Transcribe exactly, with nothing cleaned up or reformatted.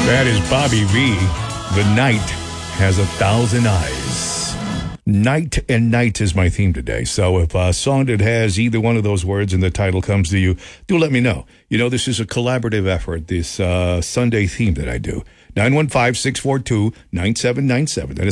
That is Bobby V. The night has a thousand eyes. Night and night is my theme today. So if a song that has either one of those words in the title comes to you, do let me know. You know, this is a collaborative effort, this uh, Sunday theme that I do. nine one five, six four two, nine seven nine seven. That is